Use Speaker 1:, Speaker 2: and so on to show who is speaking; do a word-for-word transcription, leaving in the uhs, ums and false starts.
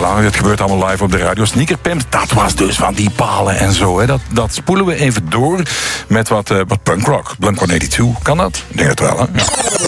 Speaker 1: Voilà, het gebeurt allemaal live op de radio. Sneaker Pimps, dat was dus van die palen en zo. Hè. Dat, dat spoelen we even door met wat, uh, wat punkrock. Blink honderdtweeënnegentig, kan dat? Ik denk het wel, hè? Ja.